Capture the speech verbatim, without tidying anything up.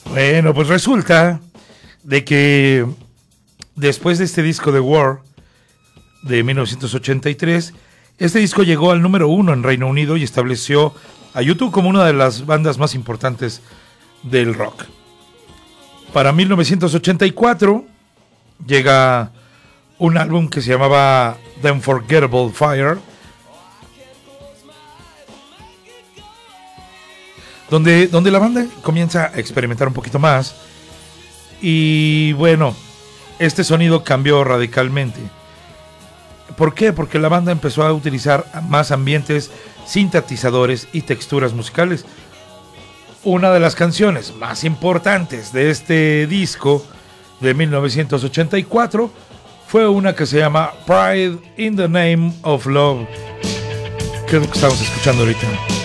Bueno, pues resulta de que después de este disco de War de mil novecientos ochenta y tres, este disco llegó al número uno en Reino Unido y estableció a U dos como una de las bandas más importantes del rock. Para mil novecientos ochenta y cuatro llega un álbum que se llamaba The Unforgettable Fire, donde, donde la banda comienza a experimentar un poquito más. Y bueno, este sonido cambió radicalmente. ¿Por qué? Porque la banda empezó a utilizar más ambientes, sintetizadores y texturas musicales. Una de las canciones más importantes de este disco de mil novecientos ochenta y cuatro fue una que se llama Pride in the Name of Love, que es lo que estamos escuchando ahorita.